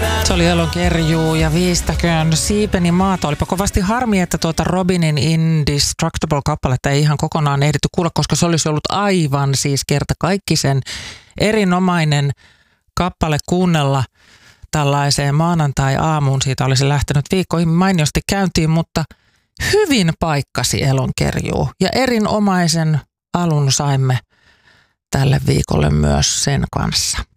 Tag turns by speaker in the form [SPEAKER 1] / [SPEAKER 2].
[SPEAKER 1] Se oli Elonkerjuu ja Viistäköön siipeni maata. Olipa kovasti harmi, että tuota Robinin Indestructible-kappaletta ei ihan kokonaan ehditty kuulla, koska se olisi ollut aivan siis kertakaikkisen erinomainen kappale kuunnella tällaiseen maanantai-aamuun. Siitä olisi lähtenyt viikkoihin mainiosti käyntiin, mutta hyvin paikkasi Elonkerjuu ja erinomaisen alun saimme tälle viikolle myös sen kanssa.